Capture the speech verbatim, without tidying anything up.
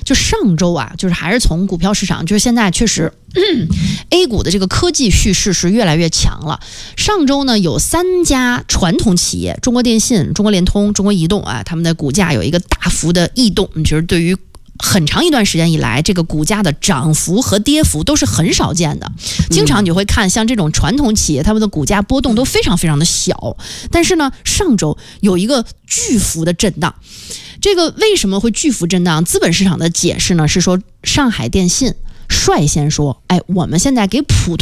就上周啊，就是还是从股票市场，就是现在确实、嗯、A 股的这个科技叙事是越来越强了。上周呢，有三家传统企业，中国电信、中国联通、中国移动啊，他们的股价有一个大幅的异动，就是对于很长一段时间以来，这个股价的涨幅和跌幅都是很少见的。经常你会看像这种传统企业，他们的股价波动都非常非常的小，但是呢，上周有一个巨幅的震荡。这个为什么会巨幅震荡？资本市场的解释呢是说，上海电信率先说，哎，我们现在给普通